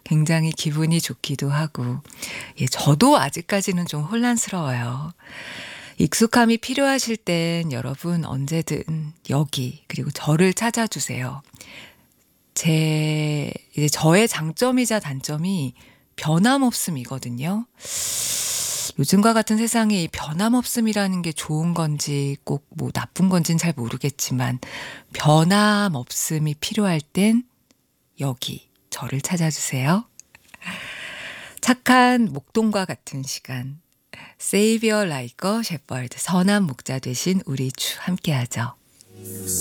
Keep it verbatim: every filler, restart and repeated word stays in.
굉장히 기분이 좋기도 하고, 예, 저도 아직까지는 좀 혼란스러워요. 익숙함이 필요하실 땐 여러분 언제든 여기, 그리고 저를 찾아주세요. 제, 이제 저의 장점이자 단점이 변함없음이거든요. 요즘과 같은 세상에 이 변함없음이라는 게 좋은 건지 꼭 뭐 나쁜 건지는 잘 모르겠지만, 변함없음이 필요할 땐 여기 저를 찾아주세요. 착한 목동과 같은 시간, Savior like a shepherd, 선한 목자 되신 우리 주 함께하죠.